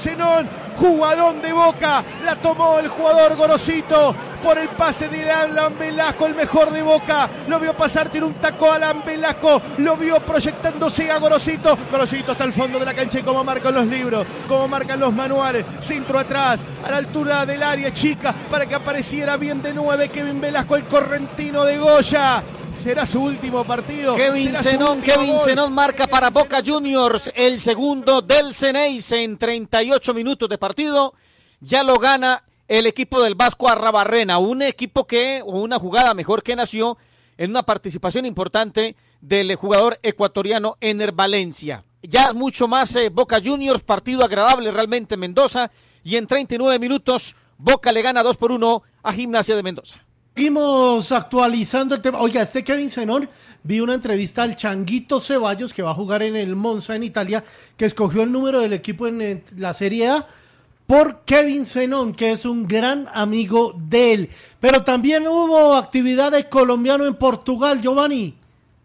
Zenón, jugadón de Boca, la tomó el jugador Gorosito por el pase de Alan Velasco, el mejor de Boca, lo vio pasar, tiene un taco a Alan Velasco, lo vio proyectándose a Gorosito, Gorosito está al fondo de la cancha y como marcan los libros, como marcan los manuales, centro atrás, a la altura del área chica, para que apareciera bien de 9 Kevin Velasco, el correntino de Goya. Será su último partido. Kevin Zenón marca para Boca Juniors el segundo del Ceneice en 38 minutos de partido. Ya lo gana el equipo del Vasco Arrabarrena, un equipo una jugada mejor que nació en una participación importante del jugador ecuatoriano Ener Valencia. Ya mucho más Boca Juniors, partido agradable realmente en Mendoza, y en 39 minutos Boca le gana 2-1 a Gimnasia de Mendoza. Seguimos actualizando el tema. Oiga, Kevin Zenón, vi una entrevista al Changuito Ceballos, que va a jugar en el Monza en Italia, que escogió el número del equipo en la Serie A por Kevin Zenón, que es un gran amigo de él. Pero también hubo actividad de colombiano en Portugal, Giovanni.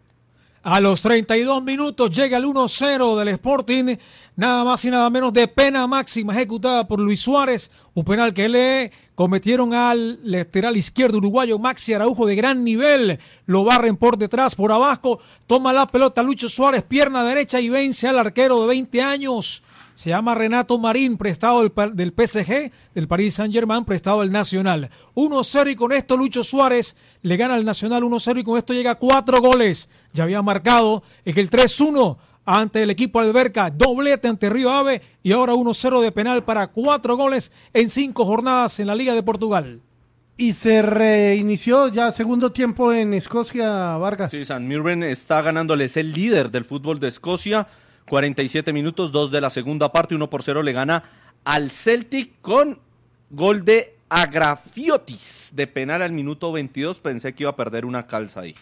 A los 32 minutos llega el 1-0 del Sporting, nada más y nada menos de pena máxima ejecutada por Luis Suárez, un penal que le cometieron al lateral izquierdo uruguayo Maxi Araujo de gran nivel, lo barren por detrás, por abajo, toma la pelota Lucho Suárez, pierna derecha y vence al arquero de 20 años, se llama Renato Marín, prestado del PSG, del Paris Saint-Germain, prestado del Nacional. 1-0 y con esto Lucho Suárez le gana al Nacional 1-0 y con esto llega a 4 goles. Ya había marcado en el 3-1 ante el equipo Alberca, doblete ante Río Ave y ahora 1-0 de penal para 4 goles en 5 jornadas en la Liga de Portugal. Y se reinició ya segundo tiempo en Escocia, Vargas. Sí, St. Mirren está ganándole, es el líder del fútbol de Escocia. 47 minutos, 2 de la segunda parte, 1-0 le gana al Celtic con gol de Agrafiotis de penal al minuto 22. Pensé que iba a perder una calza ahí.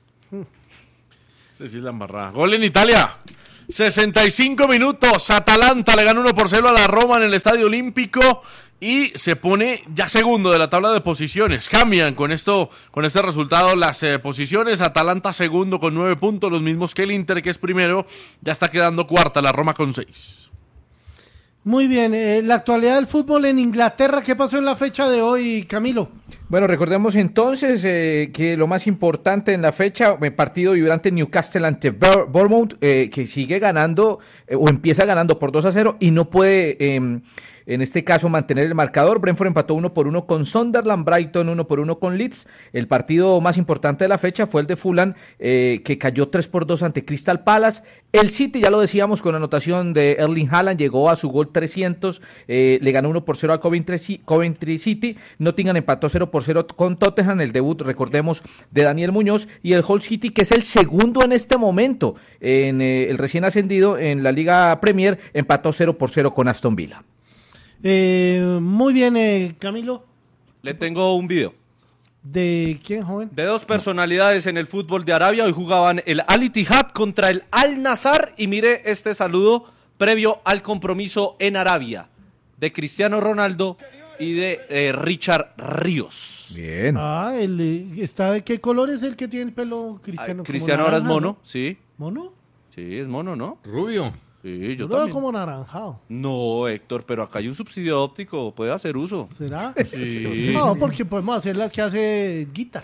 Sí, la embarrada. Gol en Italia. 65 minutos. Atalanta le gana 1-0 a la Roma en el Estadio Olímpico y se pone ya segundo de la tabla de posiciones. Cambian con este resultado las posiciones. Atalanta segundo con 9 puntos, los mismos que el Inter, que es primero. Ya está quedando cuarta la Roma con 6. Muy bien, la actualidad del fútbol en Inglaterra, ¿qué pasó en la fecha de hoy, Camilo? Bueno, recordemos entonces que lo más importante en la fecha, partido vibrante Newcastle ante Bournemouth, que sigue ganando o empieza ganando por 2-0 y no puede en este caso mantener el marcador. Brentford empató 1-1 con Sunderland, Brighton 1-1 con Leeds. El partido más importante de la fecha fue el de Fulham, que cayó 3-2 ante Crystal Palace. El City, ya lo decíamos, con anotación de Erling Haaland, llegó a su gol 300, le ganó 1-0 al Coventry City. Nottingham empató 0-0 con Tottenham, el debut, recordemos, de Daniel Muñoz, y el Hull City, que es el segundo en este momento, en el recién ascendido en la Liga Premier, empató 0-0 con Aston Villa. Muy bien, Camilo. Le tengo un video. ¿De quién, joven? De dos personalidades en el fútbol de Arabia. Hoy jugaban el Al Ittihad contra el Al Nassr. Y mire este saludo previo al compromiso en Arabia de Cristiano Ronaldo y de Richard Ríos. Bien. ¿De qué color es el que tiene el pelo Cristiano? Cristiano ahora es mono, ¿no? Sí. ¿Mono? Sí, es mono, ¿no? Rubio. Sí, yo lo veo también. como naranjado. No, Héctor, pero acá hay un subsidio óptico, puede hacer uso. ¿Será? Sí. No, porque podemos hacer las que hace Guitar.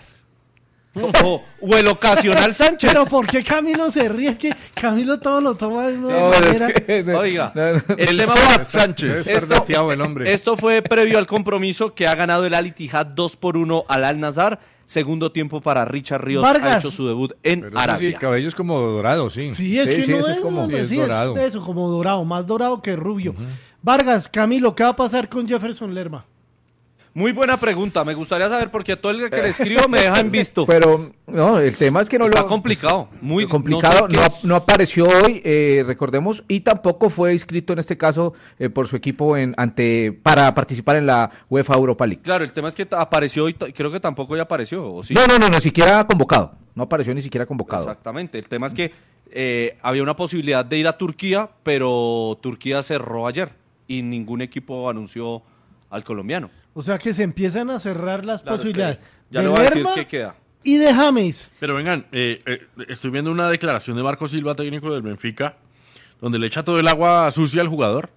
O el ocasional Sánchez. Pero ¿por qué Camilo se ríe? Es que Camilo todo lo toma de una manera. Oiga, el tema Sánchez. Esto fue previo al compromiso que ha ganado el Al Ittihad 2-1 al Al Nassr. Segundo tiempo para Richard Ríos, Vargas. ha hecho su debut en Arabia. Sí, el cabello es como dorado, sí. Sí, es que sí, no eso es como sí, es dorado. Eso, como dorado, más dorado que rubio. Vargas, Camilo, ¿qué va a pasar con Jefferson Lerma? Muy buena pregunta, me gustaría saber porque todo el que le escribo me deja en visto. Pero no, el tema es que no está complicado, muy complicado, no apareció hoy, recordemos, y tampoco fue inscrito en este caso por su equipo para participar en la UEFA Europa League. Claro, el tema es que apareció y creo que tampoco ya apareció, ¿o sí? No, ni siquiera convocado, no apareció ni siquiera convocado. Exactamente, el tema es que había una posibilidad de ir a Turquía, pero Turquía cerró ayer y ningún equipo anunció al colombiano. O sea que se empiezan a cerrar las posibilidades. Ya le voy a decir qué queda. Y de James. Pero vengan, estoy viendo una declaración de Marco Silva, técnico del Benfica, donde le echa todo el agua sucia al jugador.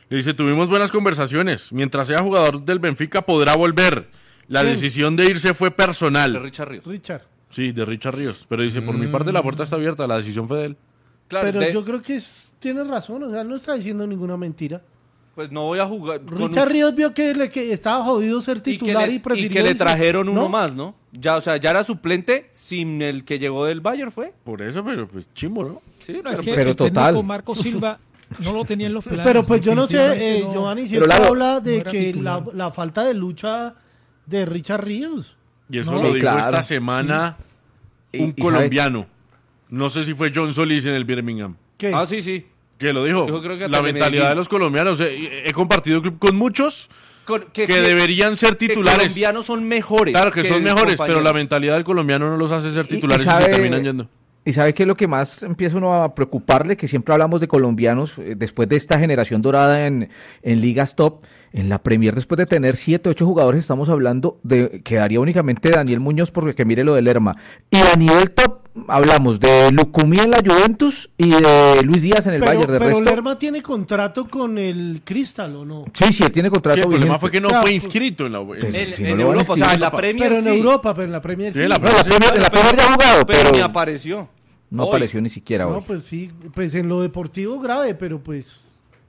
Le dice, tuvimos buenas conversaciones. Mientras sea jugador del Benfica podrá volver. La ¿Quién? decisión de irse fue De personal. Richard Ríos. Richard. Sí, de Richard Ríos. Pero dice, por mi parte la puerta está abierta, la decisión fue de él. Claro, Pero yo creo que tiene razón, o sea, no está diciendo ninguna mentira. pues no voy a jugar. Richard Ríos vio que estaba jodido ser titular y prefirió y que le irse. trajeron uno ¿No? más, ¿no? Ya, o sea, ya era suplente sin el que llegó del Bayern, ¿fue? Por eso, pero pues chimbo, ¿no? Sí, No, pero es que pero el técnico total. Marco Silva no lo tenía en los planes. Pero pues yo no sé, definitivamente no. Giovanni siempre Lalo, habla de no era que titular. la falta de lucha de Richard Ríos. Y eso No. lo Sí, dijo claro. esta semana Sí. un Y colombiano. No sé si fue John Solís en el Birmingham. ¿Qué? Ah, sí, sí. Que lo dijo. Dijo, creo que La hasta mentalidad Medellín. de los colombianos. He compartido club con muchos que que deberían ser que titulares. colombianos son mejores. Claro que son el mejores, pero compañero. la mentalidad del colombiano no los hace ser titulares y, sabe- se terminan yendo. ¿Y sabe qué es lo que más empieza uno a preocuparle? Que siempre hablamos de colombianos, después de esta generación dorada en ligas top, en la Premier, después de tener 7, 8 jugadores, estamos hablando de quedaría únicamente Daniel Muñoz, porque que mire lo de Lerma. Y a nivel top, hablamos de Lucumí en la Juventus y de Luis Díaz en el Bayern. De Pero resto, Lerma tiene contrato con el Crystal, ¿o no? sí, él tiene Sí, contrato el problema vigente. fue que no Claro, fue pues, inscrito en la Pero en- En, si en no lo van a Europa, o sea, en la escribir, Premier Pero en sí. Europa, pero en la Premier Sí, sí. la No, la Premier ya ha jugado, pero pero ni apareció. no Hoy. apareció ni siquiera No, hoy. pues sí, pues en lo deportivo grave, pero pues...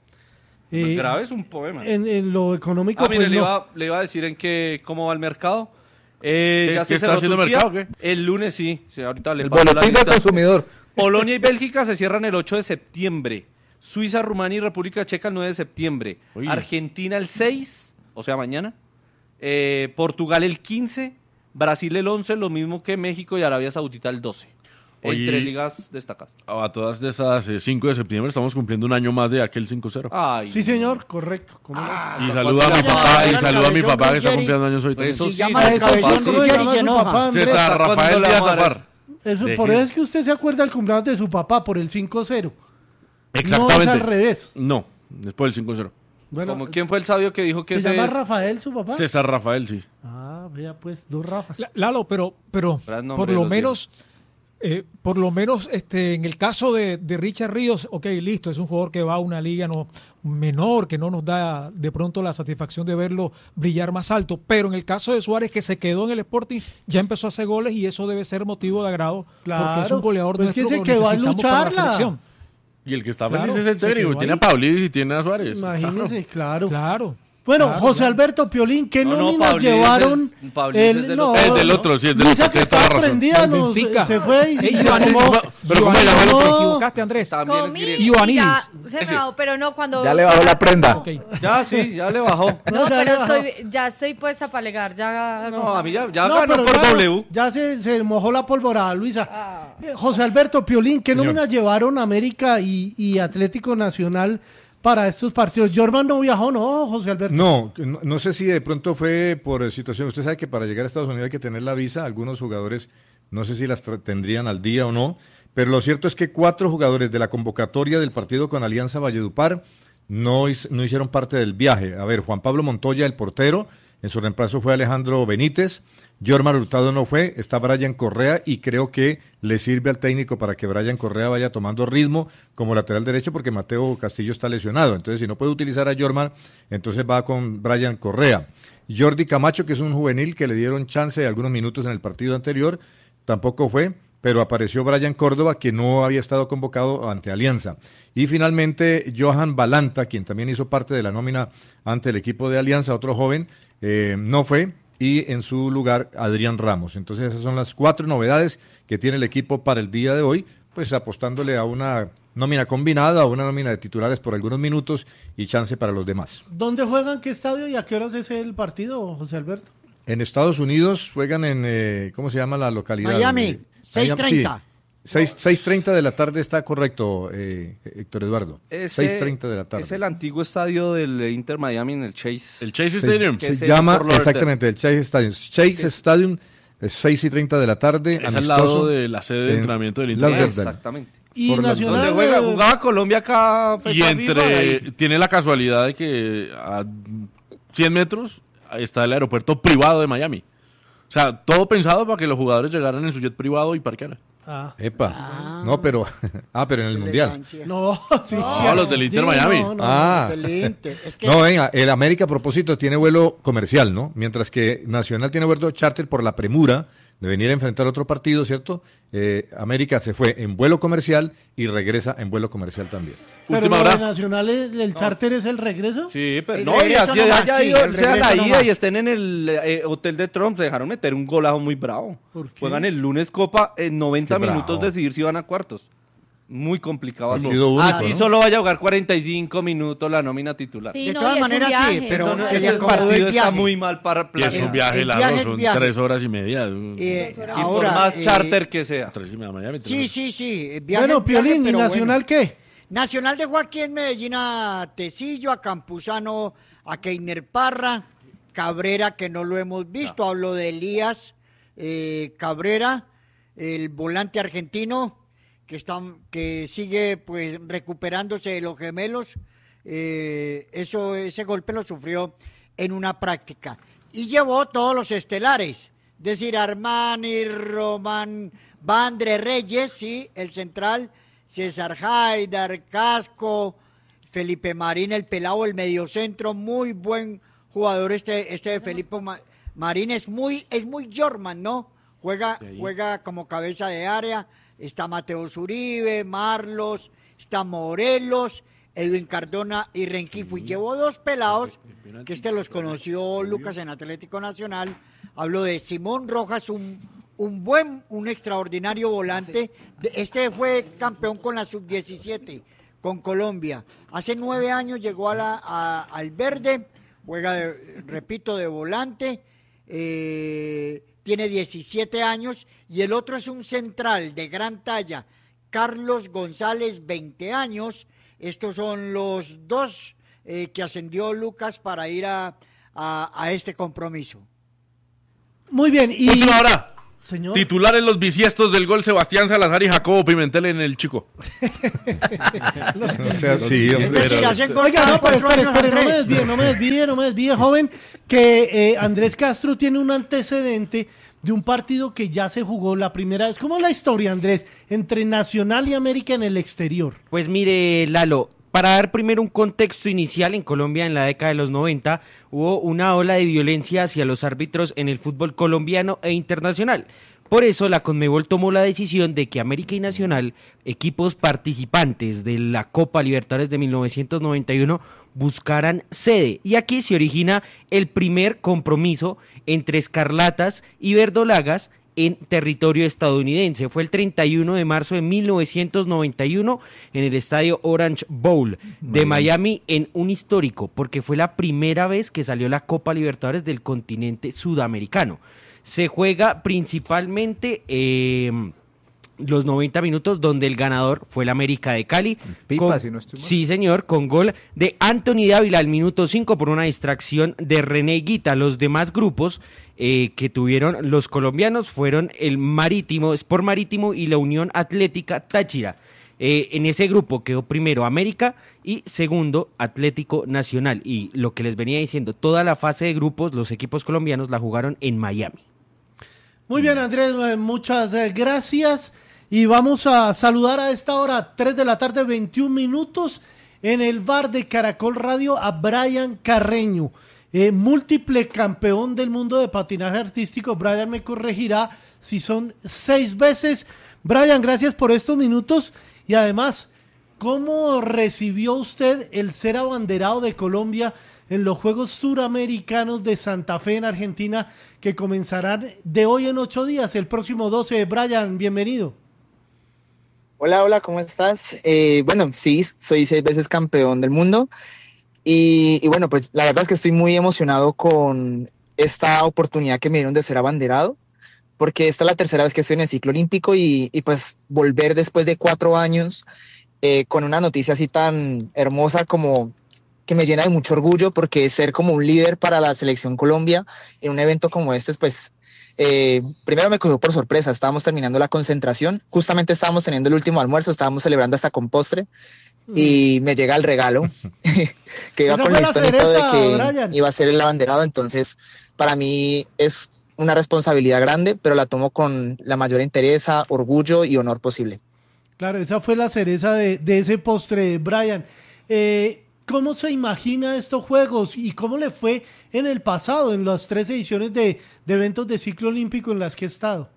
Grave es un poema. En lo económico, Ah, mire, pues no. le iba a decir cómo va el mercado. Ya ¿Qué se está cerró haciendo Turquía. mercado, qué? El lunes sí. Ahorita le El paso la boletín del lista. consumidor. Polonia y Bélgica se cierran el 8 de septiembre. Suiza, Rumania y República Checa el 9 de septiembre. Oye. Argentina el 6, o sea, mañana. Portugal el 15. Brasil el 11, lo mismo que México y Arabia Saudita el 12. Oye. Entre ligas destacadas. A todas de esas 5 de septiembre estamos cumpliendo un año más de aquel 5-0. Ay, Sí, señor, correcto. ¿cómo no? Y saludo a mi ¿cuánto papá, le y va a saludo a mi Cabezón papá que está Ruggeri? cumpliendo años hoy también. Eso Si sí, llama no, al Eso cabezón sí, ¿cómo Ruggeri llama se su enoja. papá, Andrés? César ¿Hasta cuándo Rafael le Díaz vamos a dar Zafar. Eso, Deje. por eso es que usted se acuerda del cumpleaños de su papá por el 5-0. Exactamente. No es al revés. No, después del 5-0. Bueno, Como, ¿quién fue el sabio que dijo que ¿se ese... llama Rafael su papá? César Rafael, sí. Ah, vea pues, dos Rafas. Lalo, pero Gran nombre por de lo los menos, en el caso de Richard Ríos, ok, listo, es un jugador que va a una liga menor, que no nos da de pronto la satisfacción de verlo brillar más alto, pero en el caso de Suárez, que se quedó en el Sporting, ya empezó a hacer goles y eso debe ser motivo de agrado, porque es un goleador pues que nuestro se lo quedó a necesitamos para la lucharla. selección. Y el que está Claro, feliz es el se técnico. quedó Tiene a ahí. Paulidis y tiene a Suárez. Imagínese, claro. Claro. Bueno, claro, José claro. Alberto Piolín, ¿qué No, nóminas Paulidis llevaron? Paulidis es del otro. El del otro, sí, el del Luisa, otro. que Tiene toda estaba la razón. prendida, Del nos, Benfica. se fue y Ey, se Giovanni, tomó. Pero ¿cómo se llama el Te otro? equivocaste, Andrés. También es Comí griego. y Ioannidis. ya cerrado, pero no cuando... Ya le bajó la prenda. Ok. Ya, sí, ya le bajó. No, ya pero le bajó. ya estoy puesta para alegar, ya... No, a mí ya No, ganó pero por ya, W. ya se mojó la pólvora, Luisa. José Alberto Piolín, ¿qué Señor. nóminas llevaron América y Atlético Nacional para estos partidos? Jorman no viajó, ¿no, José Alberto? No sé si de pronto fue por situación. Usted sabe que para llegar a Estados Unidos hay que tener la visa. Algunos jugadores, no sé si las tendrían al día o no, pero lo cierto es que 4 jugadores de la convocatoria del partido con Alianza Valledupar no hicieron parte del viaje. A ver, Juan Pablo Montoya, el portero, en su reemplazo fue Alejandro Benítez. Jorman Hurtado no fue, está Brian Correa y creo que le sirve al técnico para que Brian Correa vaya tomando ritmo como lateral derecho porque Mateo Castillo está lesionado. Entonces, si no puede utilizar a Jorman, entonces va con Brian Correa. Jordi Camacho, que es un juvenil que le dieron chance de algunos minutos en el partido anterior, tampoco fue, pero apareció Brian Córdoba, que no había estado convocado ante Alianza. Y finalmente, Johan Balanta, quien también hizo parte de la nómina ante el equipo de Alianza, otro joven, no fue. Y en su lugar Adrián Ramos. Entonces esas son las 4 novedades que tiene el equipo para el día de hoy, pues apostándole a una nómina combinada, a una nómina de titulares por algunos minutos y chance para los demás. ¿Dónde juegan, qué estadio y a qué horas es el partido, José Alberto? En Estados Unidos juegan en, ¿cómo se llama la localidad? Miami, 6:30. Sí, 6:30 de la tarde está correcto, Héctor Eduardo. 6:30 de la tarde. Es el antiguo estadio del Inter Miami en el Chase. El Chase Stadium. que Se es llama el Fort Lauderdale. exactamente el Chase Stadium. Chase Stadium es 6:30 de la tarde. Es al amistoso lado de la sede de en entrenamiento del Inter. Lauderdale. Exactamente. Y Por la- Nacional... Donde jugaba Colombia acá. Y tiene la casualidad de que a 100 metros está el aeropuerto privado de Miami. O sea, todo pensado para que los jugadores llegaran en su jet privado y parquearan. Epa. No, pero pero en el Mundial. No, sí. No, los del Inter Sí, Miami. Del Inter. Es que No, venga, el América a propósito tiene vuelo comercial, ¿no? Mientras que Nacional tiene vuelo charter por la premura de venir a enfrentar otro partido, ¿cierto? América se fue en vuelo comercial y regresa en vuelo comercial también. Pero Última lo de hora. Nacional, el charter es el regreso. Sí, pero El no, y regreso así nomás, haya sí, ido, el sea la regreso ida nomás. y estén en el hotel de Trump, se dejaron meter un golazo muy bravo. ¿Por qué? Juegan el lunes Copa, en 90 Qué bravo. minutos decidir si van a cuartos. Muy complicado así. Partido único, Así ¿no? solo vaya a jugar 45 minutos la nómina titular. Sí, de no, todas y es un maneras sí, viaje. pero Eso no- se le ese acomodó partido el está viaje. muy mal para Y es planear. un viaje El largo, viaje es son viaje. 3 horas y media. Y por Ahora, más charter que sea. 3 y media, Miami, Sí. Viaje, Bueno, Piolín, ¿y pero Nacional qué? Nacional dejó aquí en Medellín a Tecillo, a Campuzano, a Keiner Parra, Cabrera, que no lo hemos visto, hablo de Elías Cabrera, el volante argentino, que sigue pues recuperándose de los gemelos. Ese golpe lo sufrió en una práctica. Y llevó todos los estelares, es decir, Armani, Román, Vandre Reyes, sí, el central, César Haidar, Casco, Felipe Marín, el pelado, el mediocentro, muy buen jugador este de Felipe Marín, es muy Jorman, ¿no? Juega como cabeza de área, está Mateo Zuribe, Marlos, está Morelos, Edwin Cardona y Renquifo, y llevó dos pelados, que los conoció Lucas en Atlético Nacional, hablo de Simón Rojas, un extraordinario volante. Este fue campeón con la sub-17, con Colombia. Hace 9 años llegó al Verde, juega, repito, de volante, tiene 17 años, y el otro es un central de gran talla, Carlos González, 20 años. Estos son los dos que ascendió Lucas para ir a este compromiso. Muy bien, y... Última hora. Señor. Titulares los bisiestos del gol: Sebastián Salazar y Jacobo Pimentel en el Chico. No sea así, hombre. Es decir, hacen gol Oiga, cada no, pero 4 años, espere, no Andrés. me desvíe, joven, que Andrés Castro tiene un antecedente de un partido que ya se jugó la primera vez. ¿Cómo es la historia, Andrés, entre Nacional y América en el exterior? Pues mire, Lalo, para dar primero un contexto inicial, en Colombia en la década de los 90 hubo una ola de violencia hacia los árbitros en el fútbol colombiano e internacional. Por eso la Conmebol tomó la decisión de que América y Nacional, equipos participantes de la Copa Libertadores de 1991, buscaran sede. Y aquí se origina el primer compromiso entre Escarlatas y Verdolagas en territorio estadounidense. Fue el 31 de marzo de 1991 en el estadio Orange Bowl de Miami, en un histórico, porque fue la primera vez que salió la Copa Libertadores del continente sudamericano. Se juega principalmente los 90 minutos, donde el ganador fue el América de Cali. Pipa, si no estoy mal. Sí, señor, con gol de Anthony Dávila al minuto 5 por una distracción de René Guita. Los demás grupos que tuvieron los colombianos fueron el Marítimo, Sport Marítimo y la Unión Atlética Táchira. En ese grupo quedó primero América y segundo Atlético Nacional. Y lo que les venía diciendo, toda la fase de grupos, los equipos colombianos la jugaron en Miami. Muy bien, Andrés, muchas gracias. Y vamos a saludar a esta hora, 3 de la tarde, 21 minutos, en el bar de Caracol Radio a Brian Carreño, múltiple campeón del mundo de patinaje artístico. Brian me corregirá si son 6 veces. Brian, gracias por estos minutos. Y además, ¿cómo recibió usted el ser abanderado de Colombia en los Juegos Suramericanos de Santa Fe en Argentina, que comenzarán de hoy en 8 días, el próximo 12? Brian, bienvenido. Hola, ¿cómo estás? Bueno, sí, soy 6 veces campeón del mundo y bueno, pues la verdad es que estoy muy emocionado con esta oportunidad que me dieron de ser abanderado, porque esta es la tercera vez que estoy en el ciclo olímpico y pues volver después de 4 años con una noticia así tan hermosa como que me llena de mucho orgullo, porque ser como un líder para la selección Colombia en un evento como este, pues primero me cogió por sorpresa. Estábamos terminando la concentración, justamente estábamos teniendo el último almuerzo, estábamos celebrando hasta con postre y me llega el regalo que iba Esa con fue la la historia y todo cereza, de que Brian. iba a ser el abanderado. Entonces para mí es una responsabilidad grande, pero la tomo con la mayor entereza, orgullo y honor posible. Claro, esa fue la cereza de ese postre, Brian. ¿Cómo se imagina estos juegos y cómo le fue en el pasado, en las 3 ediciones de eventos de ciclo olímpico en las que he estado?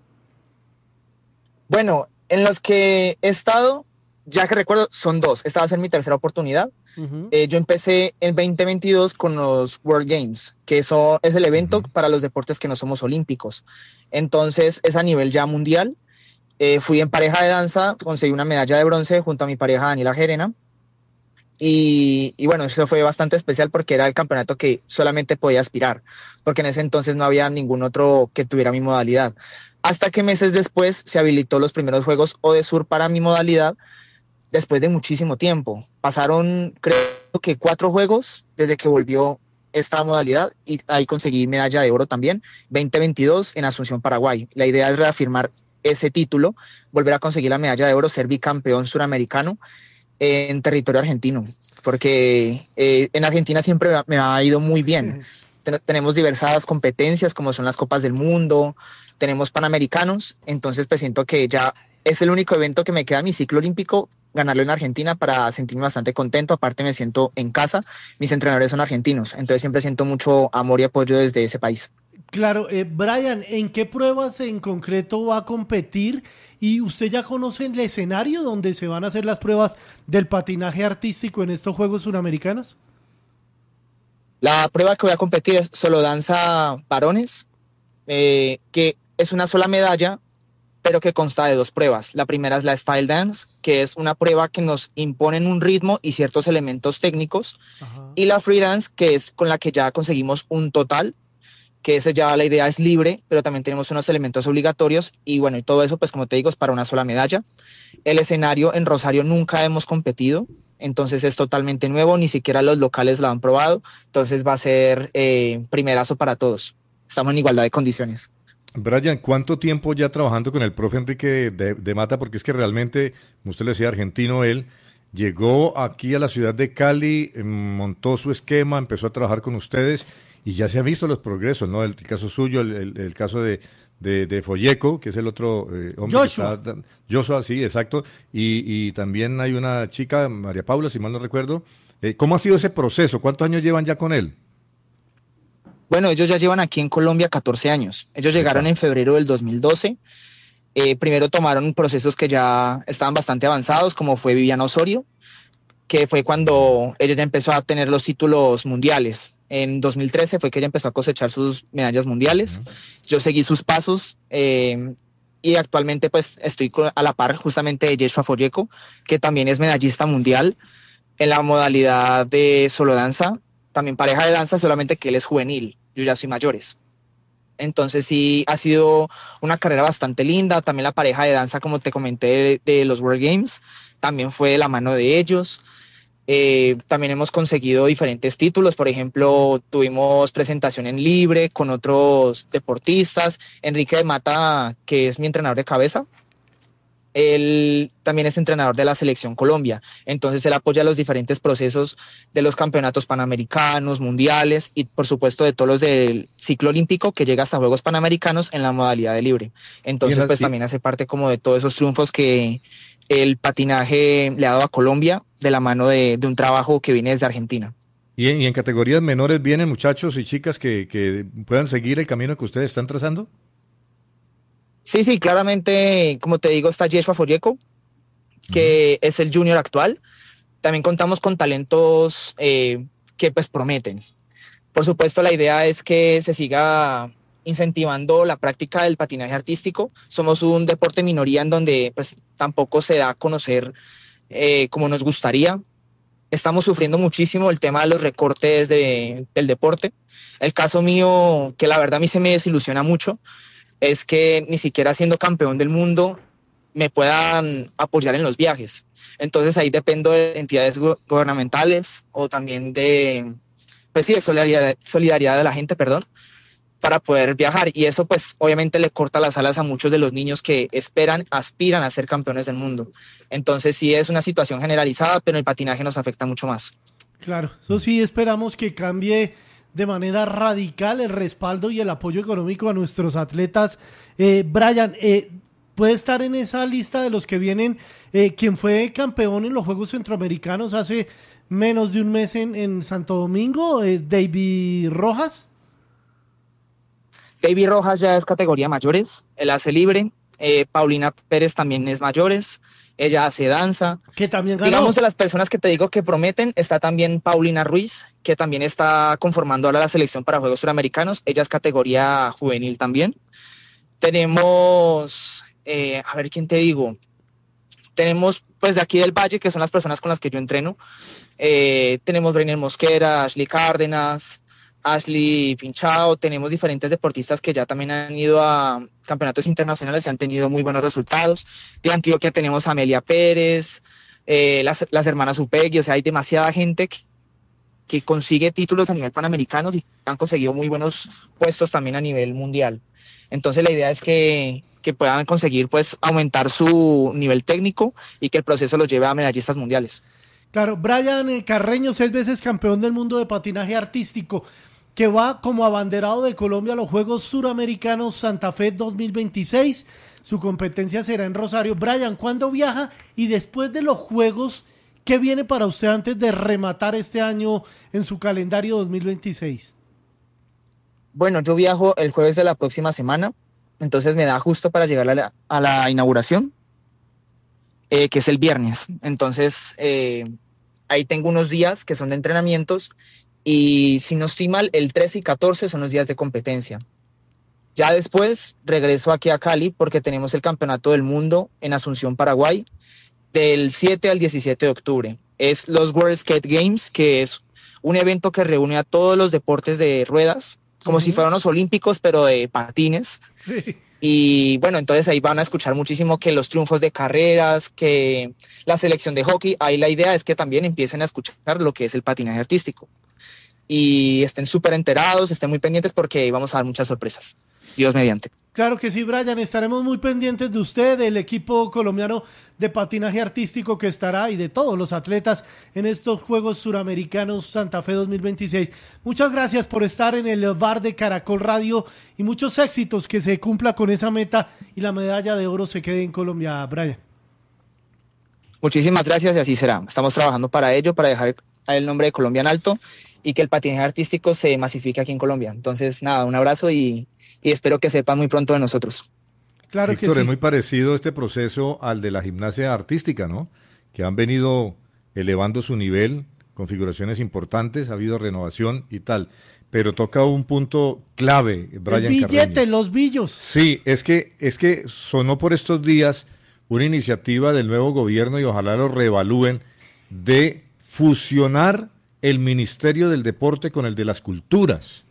Bueno, en los que he estado, ya que recuerdo, son 2. Esta va a ser mi tercera oportunidad. Yo empecé en 2022 con los World Games, que eso es el evento para los deportes que no somos olímpicos. Entonces es a nivel ya mundial. Fui en pareja de danza, conseguí una medalla de bronce junto a mi pareja Daniela Gerena. Y bueno, eso fue bastante especial porque era el campeonato que solamente podía aspirar, porque en ese entonces no había ningún otro que tuviera mi modalidad. Hasta que meses después se habilitó los primeros Juegos ODESUR para mi modalidad, después de muchísimo tiempo. Pasaron, creo que 4 juegos desde que volvió esta modalidad y ahí conseguí medalla de oro también, 2022 en Asunción, Paraguay. La idea es reafirmar ese título, volver a conseguir la medalla de oro, ser bicampeón suramericano en territorio argentino, porque en Argentina siempre me ha ido muy bien. Tenemos diversas competencias como son las Copas del Mundo, tenemos Panamericanos, entonces pues siento que ya es el único evento que me queda en mi ciclo olímpico, ganarlo en Argentina para sentirme bastante contento. Aparte me siento en casa, mis entrenadores son argentinos, entonces siempre siento mucho amor y apoyo desde ese país. Claro, Brian, ¿en qué pruebas en concreto va a competir? ¿Y usted ya conoce el escenario donde se van a hacer las pruebas del patinaje artístico en estos Juegos Suramericanos? La prueba que voy a competir es solo danza varones, que es una sola medalla, pero que consta de 2 pruebas. La primera es la Style Dance, que es una prueba que nos imponen un ritmo y ciertos elementos técnicos. Ajá. Y la Free Dance, que es con la que ya conseguimos un total, que ese ya la idea es libre, pero también tenemos unos elementos obligatorios y bueno, y todo eso pues como te digo es para una sola medalla. El escenario en Rosario nunca hemos competido, entonces es totalmente nuevo, ni siquiera los locales lo han probado, entonces va a ser primerazo para todos. Estamos en igualdad de condiciones. Brian, ¿cuánto tiempo ya trabajando con el profe Enrique de Mata? Porque es que realmente, como usted le decía, argentino él, llegó aquí a la ciudad de Cali, montó su esquema, empezó a trabajar con ustedes y ya se han visto los progresos, ¿no? El caso suyo, el caso de Folleco, que es el otro hombre. Joshua. Joshua, sí, exacto. Y también hay una chica, María Paula, si mal no recuerdo. ¿Cómo ha sido ese proceso? ¿Cuántos años llevan ya con él? Bueno, ellos ya llevan aquí en Colombia 14 años. Ellos llegaron en febrero del 2012. Primero tomaron procesos que ya estaban bastante avanzados, como fue Viviana Osorio, que fue cuando ella ya empezó a tener los títulos mundiales. En 2013 fue que ella empezó a cosechar sus medallas mundiales. Yo seguí sus pasos y actualmente pues estoy a la par justamente de Joshua Folleco, que también es medallista mundial en la modalidad de solo danza, también pareja de danza, solamente que él es juvenil, yo ya soy mayores. Entonces sí, ha sido una carrera bastante linda. También la pareja de danza, como te comenté, de los World Games, también fue de la mano de ellos. También hemos conseguido diferentes títulos. Por ejemplo, tuvimos presentación en libre con otros deportistas. Enrique de Mata, que es mi entrenador de cabeza, él también es entrenador de la Selección Colombia. Entonces él apoya los diferentes procesos de los campeonatos panamericanos, mundiales y por supuesto de todos los del ciclo olímpico que llega hasta Juegos Panamericanos en la modalidad de libre. Entonces pues también hace parte como de todos esos triunfos que el patinaje le ha dado a Colombia de la mano de un trabajo que viene desde Argentina. ¿Y en categorías menores vienen muchachos y chicas que puedan seguir el camino que ustedes están trazando? Sí, claramente, como te digo, está Joshua Folleco, que es el junior actual. También contamos con talentos que pues prometen. Por supuesto, la idea es que se siga incentivando la práctica del patinaje artístico. Somos un deporte minoría en donde pues tampoco se da a conocer como nos gustaría. Estamos sufriendo muchísimo el tema de los recortes del deporte. El caso mío, que la verdad a mí se me desilusiona mucho, es que ni siquiera siendo campeón del mundo me puedan apoyar en los viajes. Entonces ahí dependo de entidades gubernamentales o también de, pues sí, de solidaridad de la gente, para poder viajar. Y eso pues obviamente le corta las alas a muchos de los niños que aspiran a ser campeones del mundo. Entonces sí es una situación generalizada, pero el patinaje nos afecta mucho más. Claro, eso sí esperamos que cambie de manera radical el respaldo y el apoyo económico a nuestros atletas. Brian, ¿puede estar en esa lista de los que vienen quien fue campeón en los Juegos Centroamericanos hace menos de un mes en Santo Domingo, David Rojas? David Rojas ya es categoría mayores, él hace libre. Paulina Pérez también es mayores, ella hace danza. Que también ganó. Digamos, de las personas que te digo que prometen, está también Paulina Ruiz, que también está conformando ahora la selección para Juegos Suramericanos, ella es categoría juvenil también. Tenemos, a ver quién te digo, tenemos pues de aquí del Valle, que son las personas con las que yo entreno. Tenemos Breiner Mosquera, Ashley Cárdenas, Ashley Pinchao, tenemos diferentes deportistas que ya también han ido a campeonatos internacionales y han tenido muy buenos resultados. De Antioquia tenemos a Amelia Pérez, las hermanas Upegui, o sea, hay demasiada gente que consigue títulos a nivel panamericano y han conseguido muy buenos puestos también a nivel mundial. Entonces la idea es que puedan conseguir pues aumentar su nivel técnico y que el proceso los lleve a medallistas mundiales. Claro, Brian Carreño, 6 veces campeón del mundo de patinaje artístico, que va como abanderado de Colombia a los Juegos Suramericanos Santa Fe 2026. Su competencia será en Rosario. Brian, ¿cuándo viaja? Y después de los Juegos, ¿qué viene para usted antes de rematar este año en su calendario 2026? Bueno, yo viajo el jueves de la próxima semana, entonces me da justo para llegar a la inauguración, que es el viernes. Entonces, ahí tengo unos días que son de entrenamientos y si no estoy mal, el 13 y 14 son los días de competencia. Ya después regreso aquí a Cali porque tenemos el Campeonato del Mundo en Asunción, Paraguay, del 7 al 17 de octubre. Es los World Skate Games, que es un evento que reúne a todos los deportes de ruedas, como si fueran los olímpicos, pero de patines. Sí. Y bueno, entonces ahí van a escuchar muchísimo que los triunfos de carreras, que la selección de hockey. Ahí la idea es que también empiecen a escuchar lo que es el patinaje artístico. Y estén súper enterados, estén muy pendientes porque ahí vamos a dar muchas sorpresas. Dios mediante. Claro que sí, Brian, estaremos muy pendientes de usted, del equipo colombiano de patinaje artístico que estará y de todos los atletas en estos Juegos Suramericanos Santa Fe 2026. Muchas gracias por estar en el bar de Caracol Radio y muchos éxitos, que se cumpla con esa meta y la medalla de oro se quede en Colombia, Brian. Muchísimas gracias y así será. Estamos trabajando para ello, para dejar el nombre de Colombia en alto y que el patinaje artístico se masifique aquí en Colombia. Entonces, nada, un abrazo y espero que sepan muy pronto de nosotros. Claro, Víctor, que sí. es muy parecido este proceso al de la gimnasia artística, ¿no? Que han venido elevando su nivel, configuraciones importantes, ha habido renovación y tal. Pero toca un punto clave, Brian El billete, Carreño. los billos. Sí, es que sonó por estos días una iniciativa del nuevo gobierno, y ojalá lo reevalúen, de fusionar el Ministerio del Deporte con el de las Culturas.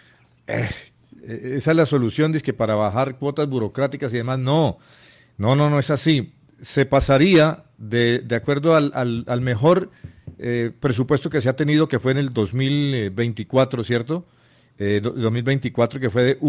Esa es la solución, dice, que para bajar cuotas burocráticas y demás. No es así. Se pasaría de acuerdo al mejor presupuesto que se ha tenido, que fue en el 2024, ¿cierto? 2024, que fue de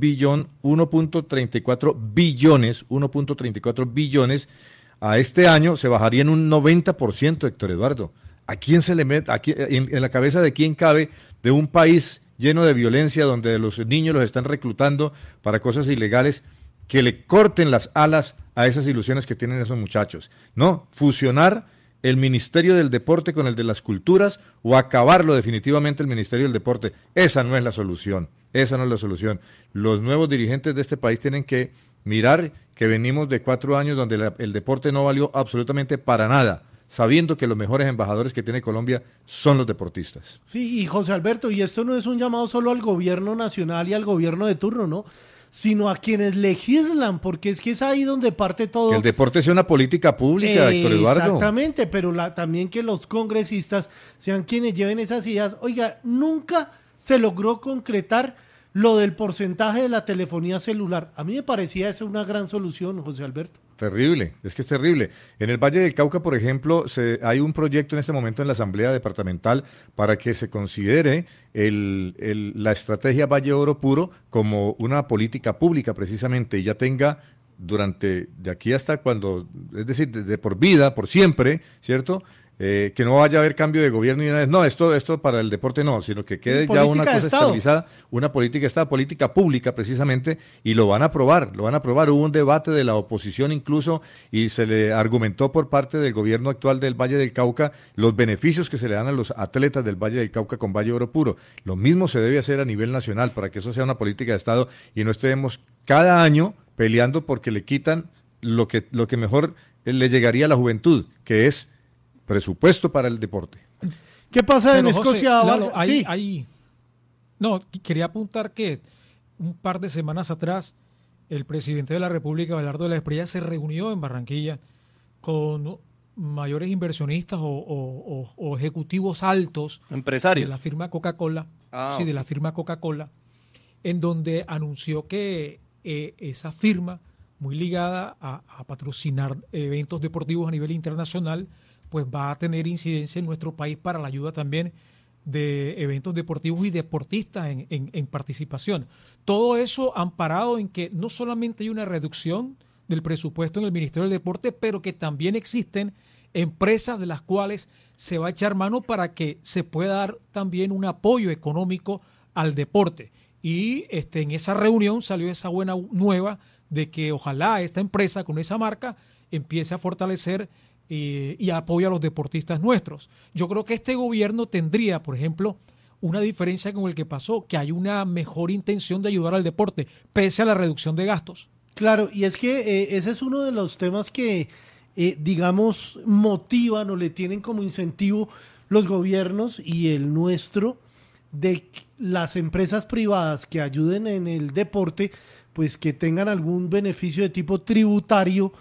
1.34 billones, a este año se bajaría en un 90%, Héctor Eduardo. ¿A quién se le mete, en la cabeza de quién cabe, de un país lleno de violencia, donde los niños los están reclutando para cosas ilegales, que le corten las alas a esas ilusiones que tienen esos muchachos? No, fusionar el Ministerio del Deporte con el de las Culturas, o acabarlo definitivamente el Ministerio del Deporte. Esa no es la solución, Los nuevos dirigentes de este país tienen que mirar que venimos de 4 años donde el deporte no valió absolutamente para nada, sabiendo que los mejores embajadores que tiene Colombia son los deportistas. Sí, y José Alberto, y esto no es un llamado solo al gobierno nacional y al gobierno de turno, ¿no?, sino a quienes legislan, porque es que es ahí donde parte todo. Que el deporte sea una política pública, Héctor Eduardo. Exactamente, pero también que los congresistas sean quienes lleven esas ideas. Oiga, nunca se logró concretar lo del porcentaje de la telefonía celular. A mí me parecía esa una gran solución, José Alberto. Terrible, es que es terrible. En el Valle del Cauca, por ejemplo, hay un proyecto en este momento en la Asamblea Departamental para que se considere la estrategia Valle Oro Puro como una política pública, precisamente, y ya tenga de aquí hasta cuando, es decir, de por vida, por siempre, ¿cierto?, que no vaya a haber cambio de gobierno y una vez, no, esto para el deporte no, sino que quede ya una cosa estabilizada, una política esta política pública precisamente, y lo van a aprobar. Hubo un debate de la oposición incluso, y se le argumentó por parte del gobierno actual del Valle del Cauca los beneficios que se le dan a los atletas del Valle del Cauca con Valle Oro Puro. Lo mismo se debe hacer a nivel nacional para que eso sea una política de Estado y no estemos cada año peleando porque le quitan lo que mejor le llegaría a la juventud, que es presupuesto para el deporte. ¿Qué pasa en José, Escocia? Lalo, Sí. No, quería apuntar que un par de semanas atrás el presidente de la República, Abelardo de la Espriella, se reunió en Barranquilla con mayores inversionistas o ejecutivos altos empresarios de la firma Coca-Cola, de la firma Coca-Cola, en donde anunció que esa firma, muy ligada a patrocinar eventos deportivos a nivel internacional, pues va a tener incidencia en nuestro país para la ayuda también de eventos deportivos y deportistas en participación. Todo eso amparado en que no solamente hay una reducción del presupuesto en el Ministerio del Deporte, pero que también existen empresas de las cuales se va a echar mano para que se pueda dar también un apoyo económico al deporte. Y en esa reunión salió esa buena nueva de que ojalá esta empresa con esa marca empiece a fortalecer y apoya a los deportistas nuestros. Yo creo que este gobierno tendría, por ejemplo, una diferencia con el que pasó, que hay una mejor intención de ayudar al deporte, pese a la reducción de gastos. Claro, y es que ese es uno de los temas que, digamos, motivan o le tienen como incentivo los gobiernos y el nuestro, de las empresas privadas que ayuden en el deporte, pues que tengan algún beneficio de tipo tributario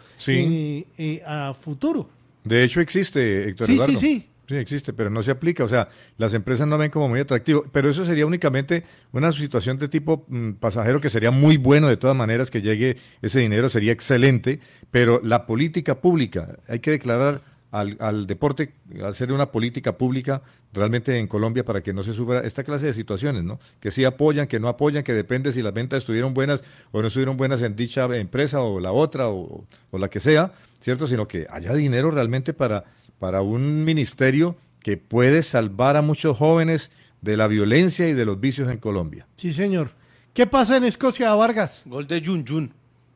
a futuro. De hecho existe, Héctor Eduardo. Sí, existe, pero no se aplica. O sea, las empresas no ven como muy atractivo. Pero eso sería únicamente una situación de tipo pasajero, que sería muy bueno de todas maneras que llegue ese dinero, sería excelente. Pero la política pública, hay que declarar al deporte, hacer una política pública realmente en Colombia para que no se sufra esta clase de situaciones, ¿no? Que sí apoyan, que no apoyan, que depende si las ventas estuvieron buenas o no estuvieron buenas en dicha empresa o la otra o la que sea, ¿cierto? Sino que haya dinero realmente para un ministerio que puede salvar a muchos jóvenes de la violencia y de los vicios en Colombia. Sí, señor. ¿Qué pasa en Escocia, Vargas? Gol de Jun.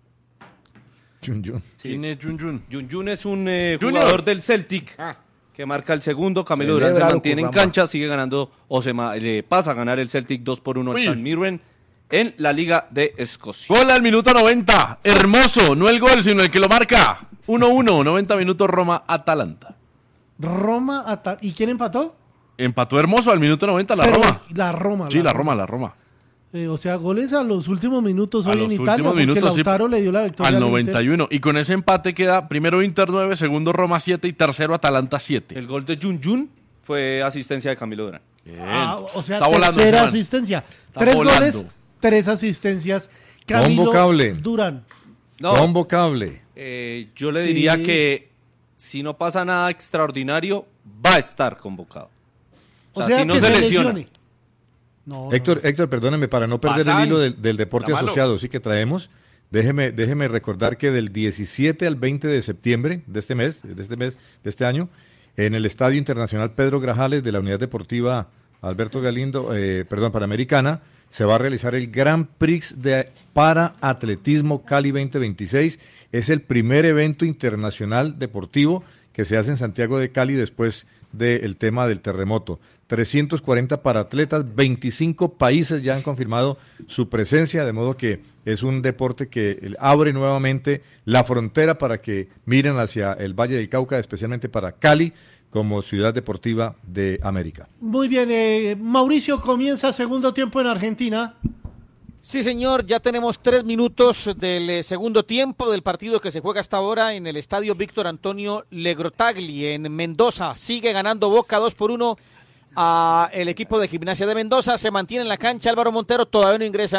¿Quién es Jun? Jun es un jugador del Celtic que marca el segundo. Camilo Durán se mantiene en cancha, sigue ganando le pasa a ganar el Celtic 2-1 al St. Mirren en la Liga de Escocia. Gol al minuto 90, hermoso, no el gol sino el que lo marca. 1-1, 90 minutos Roma-Atalanta. ¿Y quién empató? Empató Hermoso al minuto 90 Roma. La Roma. O sea, goles a los últimos minutos hoy en Italia, porque Lautaro le dio la victoria al 91. Y con ese empate queda primero Inter 9, segundo Roma 7 y tercero Atalanta 7. El gol de Jun fue asistencia de Camilo Durán. O sea, tercera asistencia. 3 goles, 3 asistencias. Camilo Durán. Convocable. Yo le diría que si no pasa nada extraordinario, va a estar convocado. O sea si no se lesiona. Héctor, perdóneme, para no perder el hilo del deporte asociado, sí que traemos, déjeme recordar que del 17 al 20 de septiembre de este año, en el Estadio Internacional Pedro Grajales de la Unidad Deportiva Alberto Galindo, Panamericana, se va a realizar el Grand Prix de Para-Atletismo Cali 2026. Es el primer evento internacional deportivo que se hace en Santiago de Cali después del tema del terremoto. 340 paratletas, 25 países ya han confirmado su presencia, de modo que es un deporte que abre nuevamente la frontera para que miren hacia el Valle del Cauca, especialmente para Cali, como ciudad deportiva de América. Muy bien, Mauricio, comienza segundo tiempo en Argentina. Sí, señor, ya tenemos 3 minutos del segundo tiempo del partido que se juega hasta ahora en el estadio Víctor Antonio Legrotagli en Mendoza. Sigue ganando Boca 2-1 a el equipo de Gimnasia de Mendoza. Se mantiene en la cancha. Álvaro Montero todavía no ingresa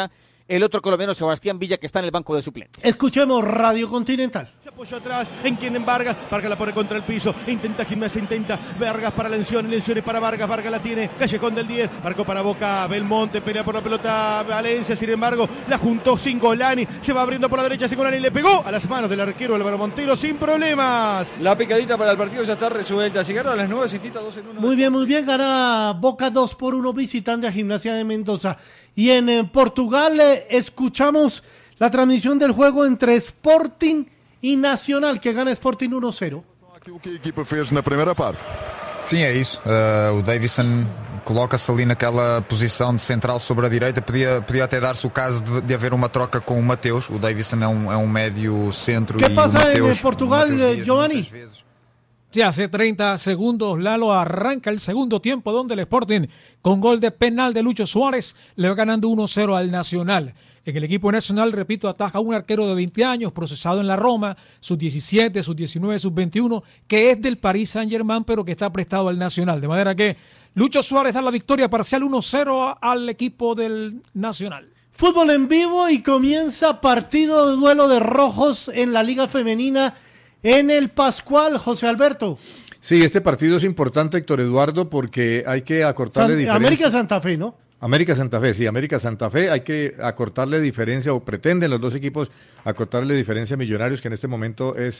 el otro colombiano Sebastián Villa, que está en el banco de suplentes. Escuchemos Radio Continental. Se apoyó atrás, en quien en Vargas la pone contra el piso, intenta Gimnasia, intenta Vargas para Lencioni para Vargas la tiene, Callejón del 10, marcó para Boca, Belmonte, pelea por la pelota Valencia, sin embargo, la juntó Cingolani, se va abriendo por la derecha, Cingolani le pegó a las manos del arquero Álvaro Montero sin problemas. La picadita para el partido ya está resuelta, llegaron a las 9, citita 2 en 1. Muy bien, gana Boca 2-1 visitante a Gimnasia de Mendoza. Y en Portugal escuchamos la transmisión del juego entre Sporting e Nacional, que gana Sporting 1-0. Aquilo que a equipa fez na primeira parte. Sim, é isso. O Davidson coloca-se ali naquela posição de central sobre a direita. Podia até dar-se o caso de haver uma troca com o Mateus. O Davidson é um médio centro. ¿Qué pasa en Portugal, Giovanni? Sí, hace 30 segundos Lalo arranca el segundo tiempo, donde el Sporting, con gol de penal de Lucho Suárez, le va ganando 1-0 al Nacional. En el equipo nacional, repito, ataja un arquero de 20 años, procesado en la Roma, sub-17, sub-19, sub-21, que es del Paris Saint-Germain, pero que está prestado al Nacional. De manera que Lucho Suárez da la victoria parcial 1-0 al equipo del Nacional. Fútbol en vivo y comienza partido de duelo de rojos en la Liga Femenina en el Pascual, José Alberto. Sí, este partido es importante, Héctor Eduardo, porque hay que acortarle diferencia. América Santa Fe, ¿no? América Santa Fe, sí, América Santa Fe, hay que acortarle diferencia, o pretenden los dos equipos acortarle diferencia a Millonarios, que en este momento es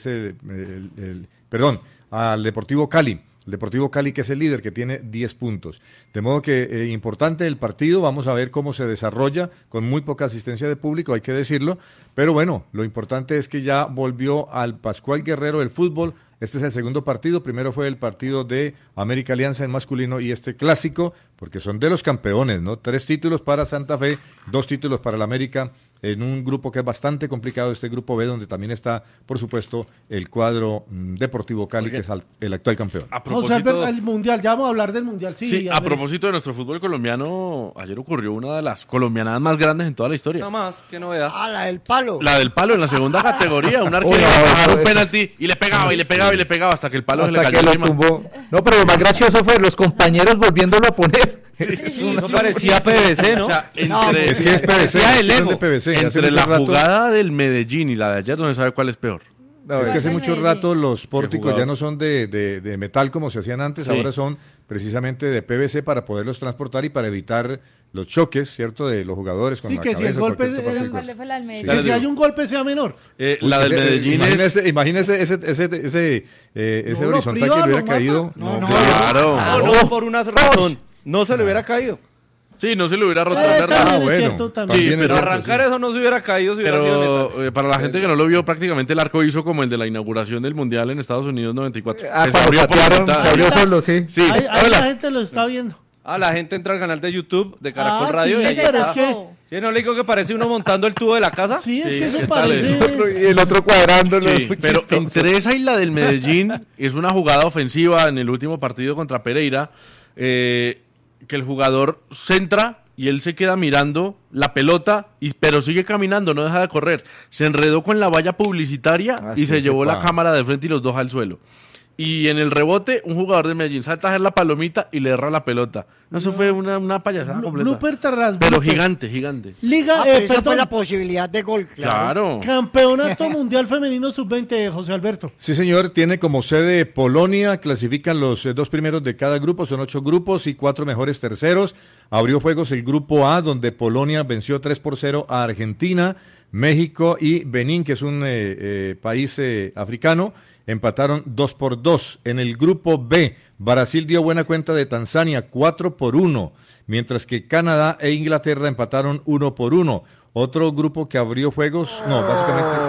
al Deportivo Cali. El Deportivo Cali, que es el líder, que tiene 10 puntos. De modo que importante el partido, vamos a ver cómo se desarrolla, con muy poca asistencia de público, hay que decirlo, pero bueno, lo importante es que ya volvió al Pascual Guerrero el fútbol. Este es el segundo partido, primero fue el partido de América Alianza en masculino y este clásico, porque son de los campeones, ¿no? 3 títulos para Santa Fe, 2 títulos para el América, en un grupo que es bastante complicado, este grupo B, donde también está, por supuesto, el cuadro Deportivo Cali, que es el actual campeón. José Alberto, el Mundial, ya vamos a hablar del Mundial. Sí, a propósito de nuestro fútbol colombiano, ayer ocurrió una de las colombianadas más grandes en toda la historia. Nada más, qué novedad. La del palo. La del palo en la segunda categoría, un arquero bajaba un penalti y le pegaba hasta que el palo se le cayó encima. No, pero lo más gracioso fue los compañeros volviéndolo a poner. Eso parecía PVC, ¿no? O sea, es que es PVC. Entre la jugada del Medellín y la de ayer, no se sabe cuál es peor. No, es que hace mucho rato los pórticos ya no son de metal como se hacían antes, ahora son precisamente de PVC para poderlos transportar y para evitar los choques, ¿cierto?, de los jugadores con la cabeza. Si el golpe que si hay un golpe sea menor. La del Medellín imagínese ese horizontal que le hubiera caído. Claro. No, por una razón. No se le hubiera caído. Sí, no se le hubiera roto. Bueno. Sí, pero arrancar eso no se hubiera caído. Pero para la gente que no lo vio, prácticamente el arco hizo como el de la inauguración del Mundial en Estados Unidos 94. Se abrió solo, sí. Ahí la gente lo está viendo. La gente entra al canal de YouTube de Caracol Radio y ahí está. ¿Sí, no le digo que parece uno montando el tubo de la casa? Sí, es que eso parece. Y el otro cuadrándolo. Sí, pero entre esa y la del Medellín es una jugada ofensiva en el último partido contra Pereira, que el jugador centra y él se queda mirando la pelota, pero sigue caminando, no deja de correr. Se enredó con la valla publicitaria y se llevó la cámara de frente y los dos al suelo. Y en el rebote, un jugador de Medellín salta a hacer la palomita y le erra la pelota. No, eso fue una payasada completa. Pero gigante. Liga, esa fue la posibilidad de gol. Claro. Campeonato Mundial Femenino Sub-20, José Alberto. Sí, señor, tiene como sede Polonia, clasifican los 2 primeros de cada grupo, son 8 grupos y 4 mejores terceros. Abrió juegos el grupo A, donde Polonia venció 3-0 a Argentina, México y Benín, que es un país africano, empataron 2-2. En el grupo B, Brasil dio buena cuenta de Tanzania 4-1, mientras que Canadá e Inglaterra empataron 1-1. Otro grupo que abrió juegos, básicamente